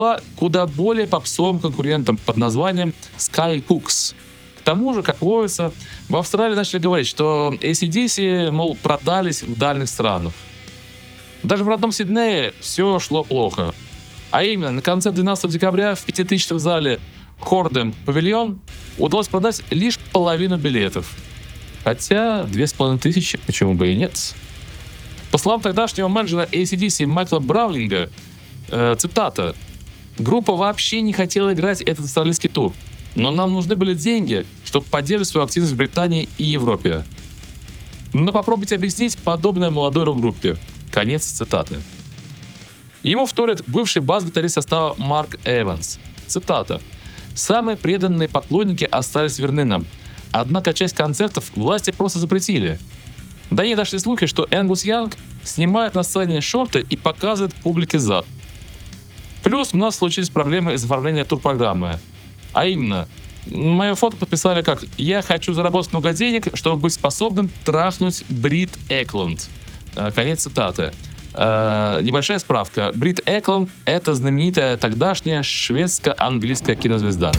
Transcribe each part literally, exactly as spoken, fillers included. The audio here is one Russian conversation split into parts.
куда более попсовым конкурентом под названием Sky Cooks. К тому же, как водится, в Австралии начали говорить, что эй си ди си, мол, продались в дальних странах. Даже в родном Сиднее все шло плохо. А именно, на концерт двенадцатого декабря в пятитысячном зале Хордем Павильон удалось продать лишь половину билетов. Хотя две с половиной тысячи, почему бы и нет. По словам тогдашнего менеджера эй си ди си Майкла Браулинга, э, цитата: «Группа вообще не хотела играть этот австралийский тур, но нам нужны были деньги, чтобы поддерживать свою активность в Британии и Европе. Но попробуйте объяснить подобное молодой рок-группе». Конец цитаты. Ему вторит бывший бас-гитарист состава Марк Эванс. Цитата: «Самые преданные поклонники остались верны нам. Однако часть концертов власти просто запретили. До них дошли слухи, что Энгус Янг снимает на сцене шорты и показывает публике зад. Плюс у нас случились проблемы из оформления турпрограммы. А именно, мое фото подписали как «Я хочу заработать много денег, чтобы быть способным трахнуть Брит Эклунд». Конец цитаты. Э, небольшая справка. Брит Эклунд — это знаменитая тогдашняя шведско-английская кинозвезда.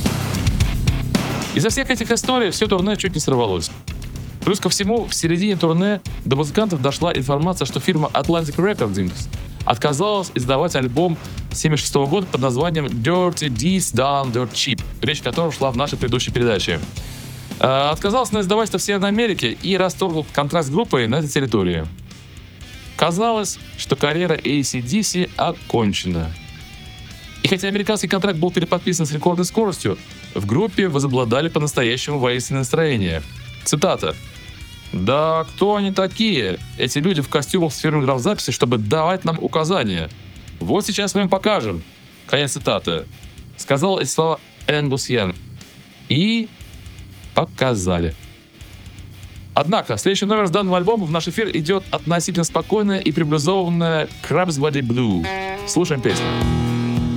Из-за всех этих историй все турне чуть не сорвалось. Плюс ко всему, в середине турне до музыкантов дошла информация, что фирма Atlantic Recordings отказалась издавать альбом семьдесят шестого года под названием Dirty Deeds Done Dirt Cheap, речь о котором шла в нашей предыдущей передаче. Э, отказалась на издавательство в Северной Америке и расторгла контракт с группой на этой территории. Казалось, что карьера эй си ди си окончена. И хотя американский контракт был переподписан с рекордной скоростью, в группе возобладали по-настоящему воинственные настроения. Цитата: «Да кто они такие, эти люди в костюмах с фирмой графзаписи, чтобы давать нам указания? Вот сейчас мы им покажем». Конец цитаты. Сказал эти слова Энгус Янг. И показали. Однако, следующий номер с данного альбома в наш эфир идет относительно спокойная и приблизованная Crab's Body Blue. Слушаем песню.